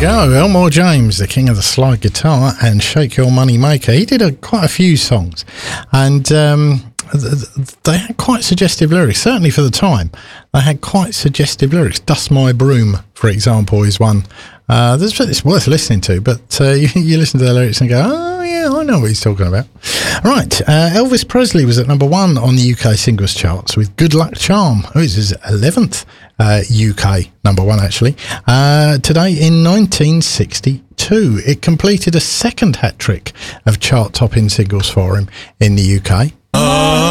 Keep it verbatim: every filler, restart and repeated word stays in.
go. Elmore James, the king of the slide guitar, and Shake Your Money Maker. He did a, quite a few songs, and um, th- they had quite suggestive lyrics, certainly for the time. They had quite suggestive lyrics. Dust My Broom, for example, is one. Uh, this, it's worth listening to, but uh, you, you listen to the lyrics and go, oh, yeah, I know what he's talking about. Right, uh, Elvis Presley was at number one on the U K singles charts with Good Luck Charm. Oh, it's his eleventh uh, U K number one, actually. Uh, today in nineteen sixty-two, it completed a second hat trick of chart-topping singles for him in the U K.